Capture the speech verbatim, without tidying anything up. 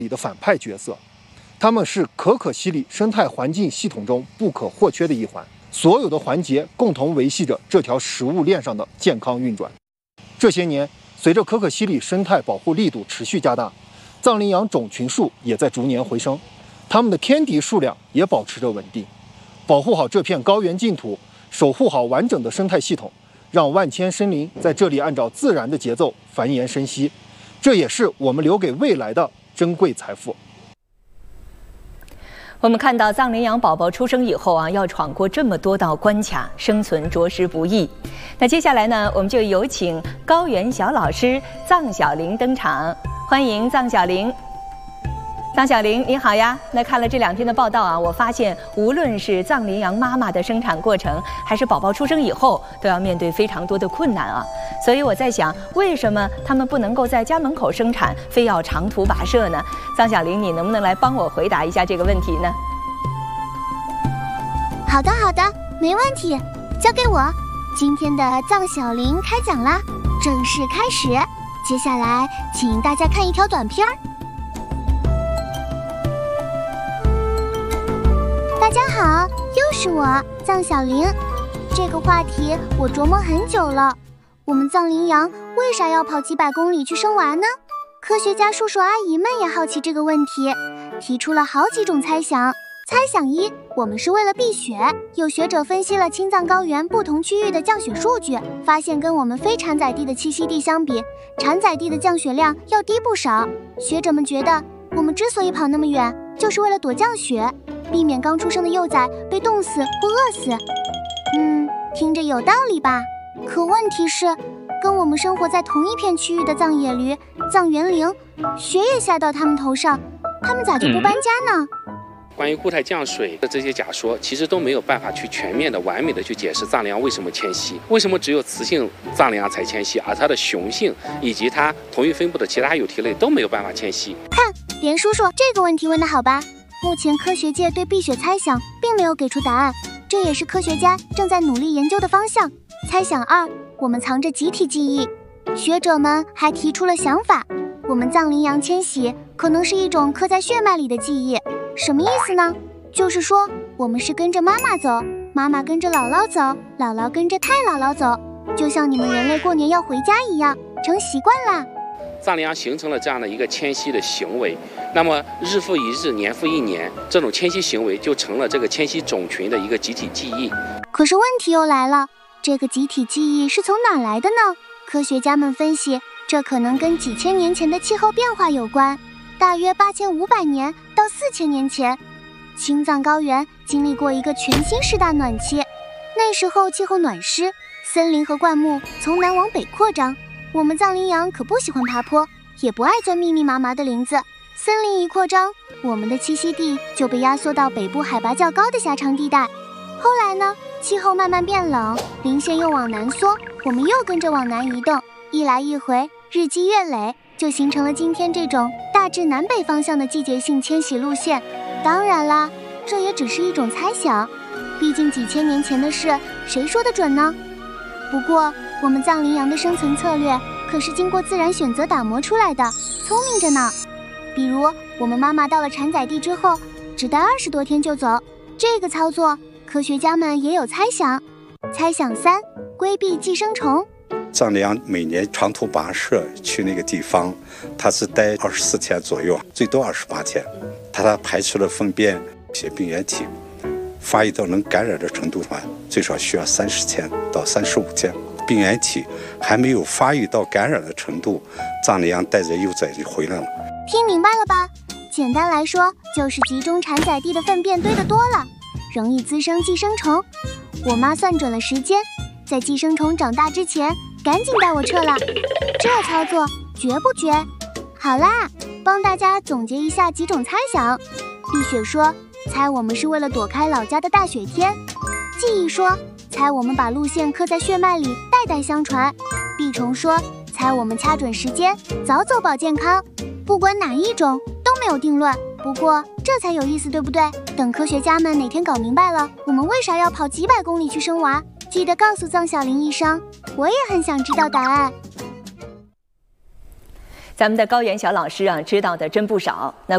里的反派角色，它们是可可西里生态环境系统中不可或缺的一环，所有的环节共同维系着这条食物链上的健康运转。这些年，随着可可西里生态保护力度持续加大，藏羚羊种群数也在逐年回升，它们的天敌数量也保持着稳定。保护好这片高原净土，守护好完整的生态系统，让万千生灵在这里按照自然的节奏繁衍生息，这也是我们留给未来的珍贵财富。 我们看到藏羚羊宝宝出生以后啊，要闯过这么多道关卡，生存着实不易。那接下来呢，我们就有请高原小老师藏小玲登场，欢迎藏小玲。藏小玲，你好呀！那看了这两天的报道啊，我发现无论是藏羚羊妈妈的生产过程，还是宝宝出生以后，都要面对非常多的困难啊。所以我在想，为什么他们不能够在家门口生产，非要长途跋涉呢？藏小玲，你能不能来帮我回答一下这个问题呢？ 好的，好的，没问题，交给我。今天的藏小玲开讲啦，正式开始。接下来，请大家看一条短片儿。大家好，又是我藏小玲。这个话题我琢磨很久了。我们藏羚羊为啥要跑几百公里去生娃呢？科学家叔叔阿姨们也好奇这个问题，提出了好几种猜想。猜想一，我们是为了避雪。有学者分析了青藏高原不同区域的降雪数据，发现跟我们非产载地的栖息地相比，产载地的降雪量要低不少。学者们觉得，我们之所以跑那么远，就是为了躲降雪，避免刚出生的幼崽被冻死或饿死。嗯，听着有道理吧？可问题是，跟我们生活在同一片区域的藏野驴、藏原羚，雪也下到他们头上，他们咋就不搬家呢？ 嗯关于固态降水的这些假说，其实都没有办法去全面的、完美的去解释藏羚羊为什么迁徙，为什么只有雌性藏羚羊才迁徙，而它的雄性以及它同域分布的其他有蹄类都没有办法迁徙。 看，连叔叔这个问题问得好吧？目前科学界对避雪猜想并没有给出答案，这也是科学家正在努力研究的方向。猜想二，我们藏着集体记忆。学者们还提出了想法，我们藏羚羊迁徙可能是一种刻在血脉里的记忆。什么意思呢？就是说我们是跟着妈妈走，妈妈跟着姥姥走，姥姥跟着太姥姥走，就像你们人类过年要回家一样，成习惯啦。 藏羚羊形成了这样的一个迁徙的行为，那么日复一日，年复一年，这种迁徙行为就成了这个迁徙种群的一个集体记忆。 可是问题又来了，这个集体记忆是从哪儿来的呢？科学家们分析，这可能跟几千年前的气候变化有关。大约八千五百年到四千年前，青藏高原经历过一个全新式大暖期。那时候气候暖湿，森林和灌木从南往北扩张。我们藏羚羊可不喜欢爬坡，也不爱钻密密麻麻的林子。森林一扩张，我们的栖息地就被压缩到北部海拔较高的狭长地带。后来呢，气候慢慢变冷，林线又往南缩，我们又跟着往南移动，一来一回，日积月累，就形成了今天这种大致南北方向的季节性迁徙路线。当然啦，这也只是一种猜想，毕竟几千年前的事，谁说得准呢？不过，我们藏羚羊的生存策略可是经过自然选择打磨出来的，聪明着呢。比如，我们妈妈到了产崽地之后，只待二十多天就走，这个操作，科学家们也有猜想。猜想三，规避寄生虫。 藏羚羊每年长途跋涉去那个地方，它是待二十四天左右，最多二十八天。它它排出了粪便一些病原体，发育到能感染的程度嘛，最少需要三十天到三十五天。病原体还没有发育到感染的程度，藏羚羊带着幼崽就回来了。 听明白了吧？简单来说，就是集中产崽地的粪便堆得多了，容易滋生寄生虫。我妈算准了时间，在寄生虫长大之前，赶紧带我撤了。这操作绝不绝？好啦，帮大家总结一下几种猜想。碧雪说，猜我们是为了躲开老家的大雪天。记忆说，猜我们把路线刻在血脉里，代代相传。碧虫说，猜我们掐准时间，早走保健康。不管哪一种都没有定论，不过这才有意思，对不对？等科学家们哪天搞明白了，我们为啥要跑几百公里去生娃，记得告诉藏小玲一声，我也很想知道答案。 咱们的高原小老师啊，知道的真不少。那